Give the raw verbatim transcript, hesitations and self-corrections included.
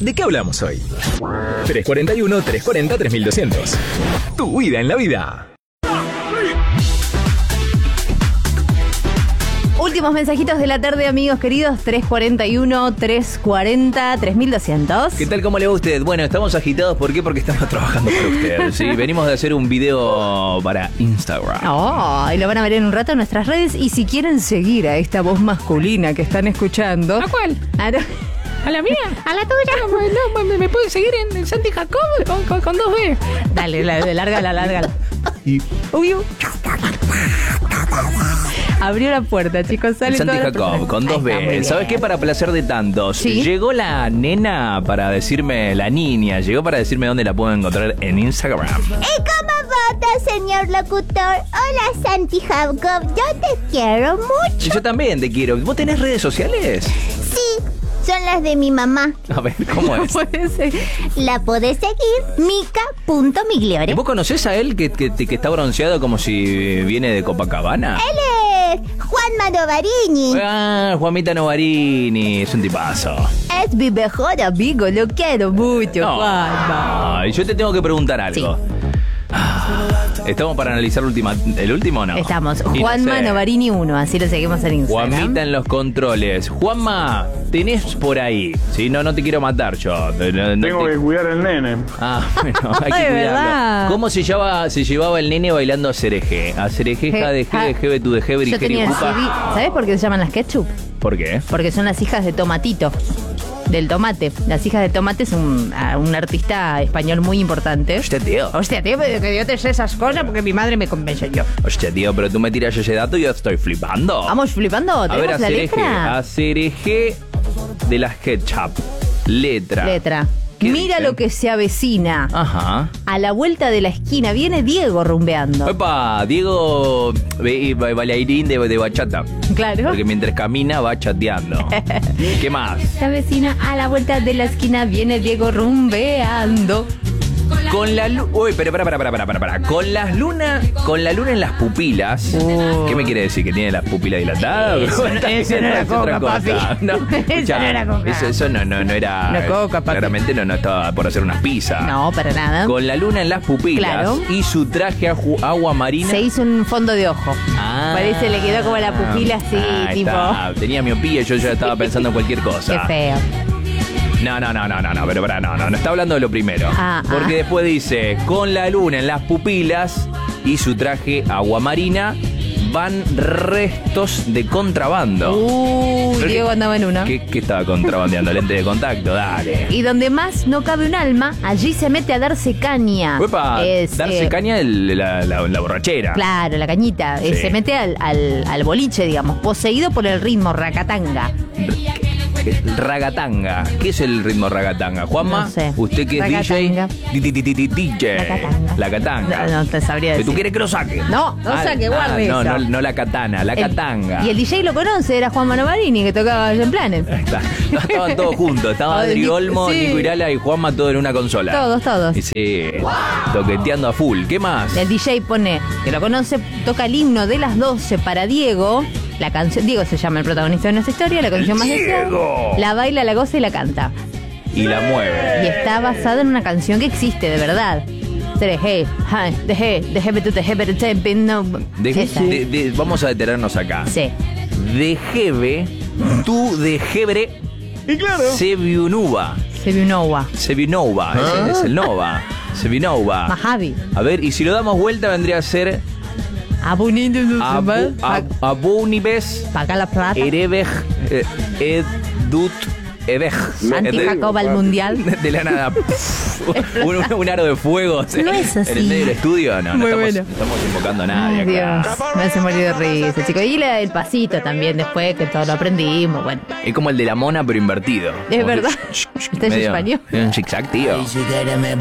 ¿de qué hablamos hoy? tres cuarenta y uno, tres cuarenta, tres mil doscientos. Tu vida en la vida. Últimos mensajitos de la tarde, amigos queridos. tres cuarenta y uno, tres cuarenta, tres mil doscientos. ¿Qué tal? ¿Cómo le va a usted? Bueno, estamos agitados. ¿Por qué? Porque estamos trabajando para usted. Sí, venimos de hacer un video para Instagram. Oh, y lo van a ver en un rato en nuestras redes. Y si quieren seguir a esta voz masculina que están escuchando... ¿A cuál? A, no, ¿A la mía? ¿A la tuya? No, me, me pueden seguir en, en Santi Jacob con, con, con dos B. dale, la, lárgala, lárgala. Y Uy, uy. Abrió la puerta, chicos. Sale Santi toda la Jacob, persona. con dos Ahí está, muy B. bien. ¿Sabes qué? Para placer de tantos. ¿Sí? Llegó la nena para decirme, la niña, llegó para decirme dónde la puedo encontrar en Instagram. ¿Y cómo vota, señor locutor? Hola, Santi Jacob, yo te quiero mucho. Y yo también te quiero. ¿Vos tenés redes sociales? Sí, son las de mi mamá. A ver, ¿cómo es? Puede ser. La podés seguir, mica punto migliore. ¿Vos conocés a él que, que, que está bronceado como si viene de Copacabana? Él es Juan Manovarini. Ah, Juanita Novarini, es un tipazo. Es mi mejor amigo, lo quiero mucho, No. Juanma. Ay, yo te tengo que preguntar algo. Ah, ¿estamos para analizar última, el último o no? Estamos. Y no Juanma sé. Novarini uno, así lo seguimos en Instagram. Juanmita en los controles. Juanma, tenés por ahí. Si no, no te quiero matar yo. No- no Tengo te- que cuidar al nene. Ah, bueno, hay que Ay, cuidarlo. ¿verdad? ¿Cómo se llevaba, se llevaba el nene bailando a cereje? A cereje, ja de Ja. je, jebe tu de jebe, Yo tenía el C D. ¿Sabés por qué se llaman las ketchup? ¿Por qué? Porque son las hijas de Tomatito, del tomate. Las hijas de tomate es un, ah, un artista español muy importante. Hostia, tío. Hostia, tío, pero que yo te sé esas cosas porque mi madre me convenció yo. Hostia, tío, pero tú me tiras ese dato y yo estoy flipando. Vamos flipando, A ver, tenemos a la cereje. letra. A cereje de las ketchup. Letra. Letra. ¿Qué Mira dicen? lo que se avecina. Ajá. A la vuelta de la esquina viene Diego rumbeando. Opa, Diego, ve- ba- bailarín de, de bachata. Claro. Porque mientras camina va chateando. ¿Qué más? Se avecina a la vuelta de la esquina viene Diego rumbeando. Con la luna. Uy, pero para, para, para, para, para, para. Con las lunas. Con la luna en las pupilas. Oh. ¿Qué me quiere decir? ¿Que tiene las pupilas dilatadas? Eso no- eso no era Es otra coca, cosa. papi. No, Eso escuchá, no era coca. Eso, eso no, no, no era. No coca, papi. Claramente no, no estaba por hacer unas pizzas. No, para nada. Con la luna en las pupilas. Claro. Y su traje a ju- agua marina. Se hizo un fondo de ojo. Ah. Parece le quedó como la pupila así, Ahí tipo. está. Tenía miopía y yo ya estaba pensando en cualquier Qué cosa. feo. No, no, no, no, no, no, pero pará, no, no, no está hablando de lo primero. Ah, Porque ah. después dice, con la luna en las pupilas y su traje aguamarina van restos de contrabando. Uy, Pero Diego qué- andaba en una. ¿Qué, qué estaba contrabandeando? Lente de contacto, dale. Y donde más no cabe un alma, allí se mete a darse caña. Uepa, Es, darse eh, caña el- la, la- la borrachera. Claro, la cañita. Eh, Sí. se mete al, al, al boliche, digamos, poseído por el ritmo racatanga. Ragatanga. ¿Qué es el ritmo ragatanga? Juanma, No sé. usted que es Ragatanga. D J. Di- di- di- di- D J. Racatanga. La catanga. No, no te sabría Que decir. tú quieres que lo saque. No, no saque, guarde no, eso. no, no la katana, la El- katanga. Y el D J lo conoce, era Juan Manovarini, que tocaba en planes. Está- no, estaban todos juntos. Estaba Ay, Adri Nico- Olmo, sí. Nico Irala y Juanma todo en una consola. Todos, todos. Y sí, toqueteando a full. ¿Qué más? El D J pone, que lo conoce, toca el himno de las doce para Diego. La canción, Diego se llama el protagonista de nuestra historia, la canción más deseada. Diego. La baila, la goza y la canta. Y la mueve. Y está basada en una canción que existe, de verdad. Deje, deje, deje, deje, no. De- Esa. de- de- vamos a detenernos acá. Sí. De Jebe, tú de Jebre, Y claro. Seviunuba. Se vio un Owa. Sevinova, ese es el Nova. Sevinova. Majavi. A ver, y si lo damos vuelta vendría a ser Abunido. Abu, Ab- Abunibes Paga la plata. Erebej eh, Edut Ebej. Santi Jacob al mundial. De la nada. un, un aro de fuego. No es así. En el medio del estudio. No, no Muy estamos, bueno. no estamos invocando a nadie. Ay, acá. Dios, me hace morir de risa, chicos. Y la- el pasito también, después que todo lo aprendimos. Bueno, Es como el de la mona, pero invertido. es Como verdad. que- Este es medio- español. Es un zigzag, tío.